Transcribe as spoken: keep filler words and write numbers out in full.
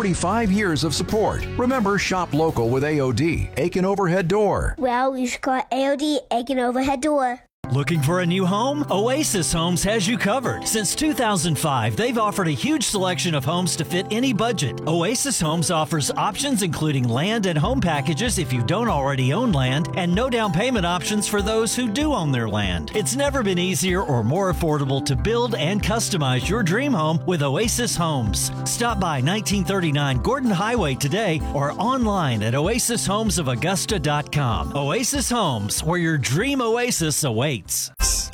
forty-five years of support. Remember, shop local with A O D, Aiken Overhead Door. Well, you should call A O D, Aiken Overhead Door. Looking for a new home? Oasis Homes has you covered. Since two thousand five, they've offered a huge selection of homes to fit any budget. Oasis Homes offers options including land and home packages if you don't already own land, and no down payment options for those who do own their land. It's never been easier or more affordable to build and customize your dream home with Oasis Homes. Stop by nineteen thirty-nine Gordon Highway today or online at oasis homes of augusta dot com. Oasis Homes, where your dream oasis awaits.